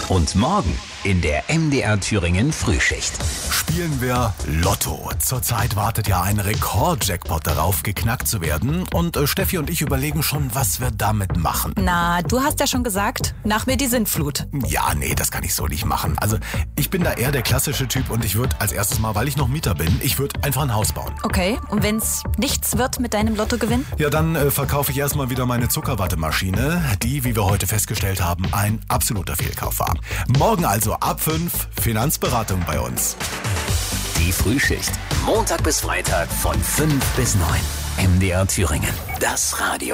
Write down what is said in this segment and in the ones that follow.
Und morgen in der MDR Thüringen Frühschicht. Spielen wir Lotto. Zurzeit wartet ja ein Rekord-Jackpot darauf, geknackt zu werden. Und Steffi und ich überlegen schon, was wir damit machen. Na, du hast ja schon gesagt, nach mir die Sintflut. Ja, nee, das kann ich so nicht machen. Also, ich bin da eher der klassische Typ und ich würde als erstes mal, weil ich noch Mieter bin, ich würde einfach ein Haus bauen. Okay, und wenn's nichts wird mit deinem Lottogewinn? Ja, dann verkaufe ich erstmal wieder meine Zuckerwattemaschine, die, wie wir heute festgestellt haben, ein absoluter Fehlkauf war. Morgen also ab 5 Finanzberatung bei uns. Die Frühschicht. Montag bis Freitag von 5 bis 9. MDR Thüringen. Das Radio.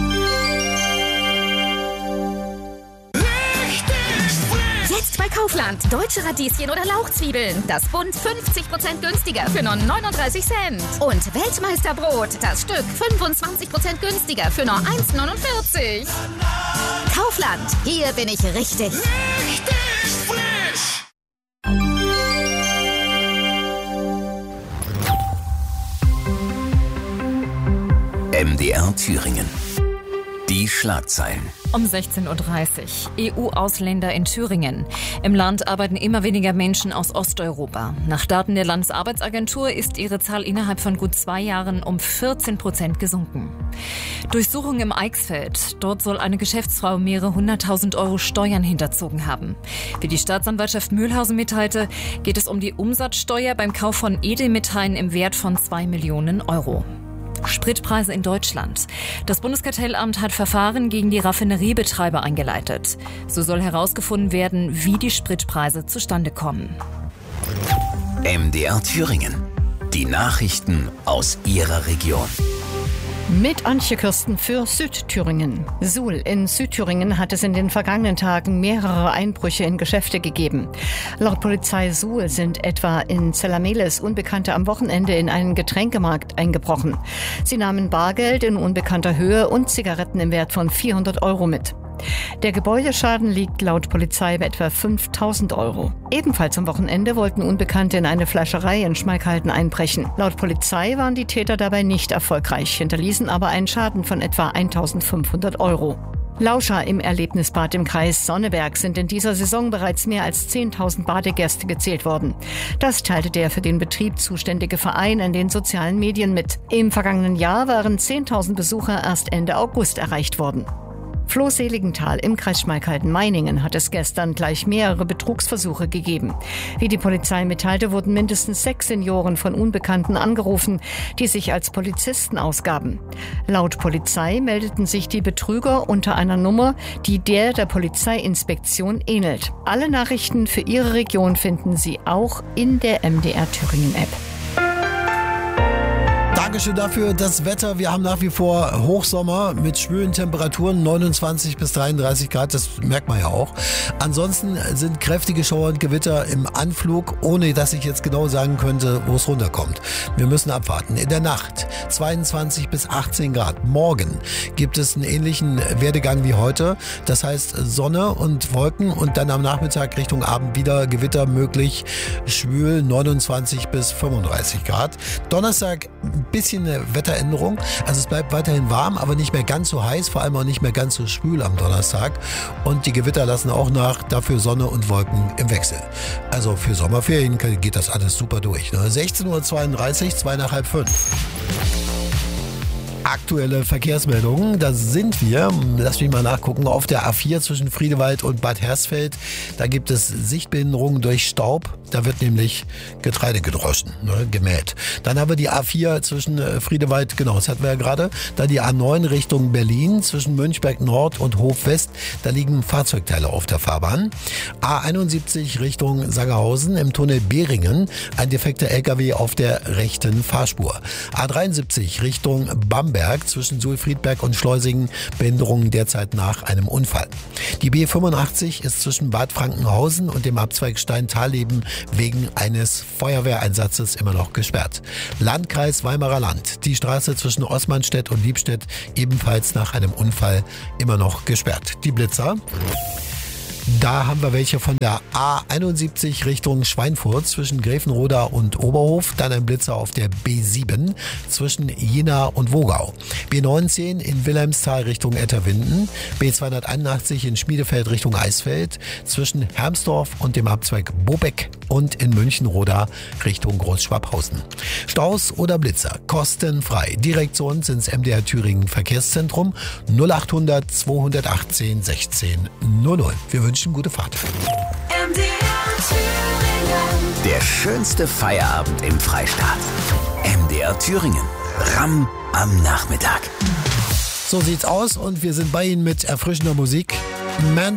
Jetzt bei Kaufland. Deutsche Radieschen oder Lauchzwiebeln. Das Bund 50% günstiger für nur 39 Cent. Und Weltmeisterbrot. Das Stück 25% günstiger für nur 1,49. Kaufland. Hier bin ich richtig. Richtig frisch. MDR Thüringen. Die Schlagzeilen. Um 16.30 Uhr. EU-Ausländer in Thüringen. Im Land arbeiten immer weniger Menschen aus Osteuropa. Nach Daten der Landesarbeitsagentur ist ihre Zahl innerhalb von gut 2 Jahren um 14% gesunken. Durchsuchung im Eichsfeld. Dort soll eine Geschäftsfrau mehrere 100.000 Euro Steuern hinterzogen haben. Wie die Staatsanwaltschaft Mühlhausen mitteilte, geht es um die Umsatzsteuer beim Kauf von Edelmetallen im Wert von 2 Millionen Euro. Spritpreise in Deutschland. Das Bundeskartellamt hat Verfahren gegen die Raffineriebetreiber eingeleitet. So soll herausgefunden werden, wie die Spritpreise zustande kommen. MDR Thüringen. Die Nachrichten aus Ihrer Region. Mit Antje Kirsten für Südthüringen. Suhl in Südthüringen hat es in den vergangenen Tagen mehrere Einbrüche in Geschäfte gegeben. Laut Polizei Suhl sind etwa in Zellameles Unbekannte am Wochenende in einen Getränkemarkt eingebrochen. Sie nahmen Bargeld in unbekannter Höhe und Zigaretten im Wert von 400 Euro mit. Der Gebäudeschaden liegt laut Polizei bei etwa 5.000 Euro. Ebenfalls am Wochenende wollten Unbekannte in eine Fleischerei in Schmalkalden einbrechen. Laut Polizei waren die Täter dabei nicht erfolgreich, hinterließen aber einen Schaden von etwa 1.500 Euro. Lauscher im Erlebnisbad im Kreis Sonneberg sind in dieser Saison bereits mehr als 10.000 Badegäste gezählt worden. Das teilte der für den Betrieb zuständige Verein in den sozialen Medien mit. Im vergangenen Jahr waren 10.000 Besucher erst Ende August erreicht worden. Floh-Seligenthal im Kreis Schmalkalden-Meiningen hat es gestern gleich mehrere Betrugsversuche gegeben. Wie die Polizei mitteilte, wurden mindestens 6 Senioren von Unbekannten angerufen, die sich als Polizisten ausgaben. Laut Polizei meldeten sich die Betrüger unter einer Nummer, die der Polizeiinspektion ähnelt. Alle Nachrichten für Ihre Region finden Sie auch in der MDR Thüringen App. Dankeschön dafür. Das Wetter, wir haben nach wie vor Hochsommer mit schwülen Temperaturen, 29 bis 33 Grad, das merkt man ja auch. Ansonsten sind kräftige Schauer und Gewitter im Anflug, ohne dass ich jetzt genau sagen könnte, wo es runterkommt. Wir müssen abwarten. In der Nacht 22 bis 18 Grad. Morgen gibt es einen ähnlichen Werdegang wie heute. Das heißt Sonne und Wolken und dann am Nachmittag Richtung Abend wieder Gewitter möglich. Schwül 29 bis 35 Grad. Donnerstag ein bisschen eine Wetteränderung. Also es bleibt weiterhin warm, aber nicht mehr ganz so heiß, vor allem auch nicht mehr ganz so schwül am Donnerstag. Und die Gewitter lassen auch nach, dafür Sonne und Wolken im Wechsel. Also für Sommerferien geht das alles super durch. 16.32 Uhr, 2 nach halb 5. Aktuelle Verkehrsmeldungen, da sind wir, lass mich mal nachgucken, auf der A4 zwischen Friedewald und Bad Hersfeld. Da gibt es Sichtbehinderungen durch Staub. Da wird nämlich Getreide gedroschen, gemäht. Dann haben wir die A4 zwischen Friedewald, genau, das hatten wir ja gerade. Dann die A9 Richtung Berlin zwischen Mönchberg Nord und Hof West. Da liegen Fahrzeugteile auf der Fahrbahn. A71 Richtung Sangerhausen im Tunnel Behringen. Ein defekter LKW auf der rechten Fahrspur. A73 Richtung Bamberg zwischen Suhl-Friedberg und Schleusingen. Behinderungen derzeit nach einem Unfall. Die B85 ist zwischen Bad Frankenhausen und dem Abzweig Stein-Talleben wegen eines Feuerwehreinsatzes immer noch gesperrt. Landkreis Weimarer Land. Die Straße zwischen Osmanstedt und Liebstedt ebenfalls nach einem Unfall immer noch gesperrt. Die Blitzer. Da haben wir welche von der A71 Richtung Schweinfurt zwischen Gräfenroda und Oberhof. Dann ein Blitzer auf der B7 zwischen Jena und Wogau. B19 in Wilhelmsthal Richtung Etterwinden. B281 in Schmiedefeld Richtung Eisfeld zwischen Hermsdorf und dem Abzweig Bobeck. Und in Münchenroda Richtung Großschwabhausen. Staus oder Blitzer kostenfrei. Direkt zu uns ins MDR Thüringen Verkehrszentrum 0800 218 16 00. Wir wünschen gute Fahrt. MDR Thüringen. Der schönste Feierabend im Freistaat. MDR Thüringen. Ramm am Nachmittag. So sieht's aus und wir sind bei Ihnen mit erfrischender Musik. Man